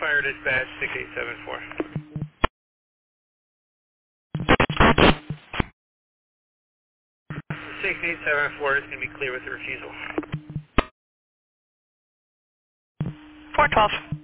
Fire Dispatch 6874. 6874 is going to be clear with the refusal. 412.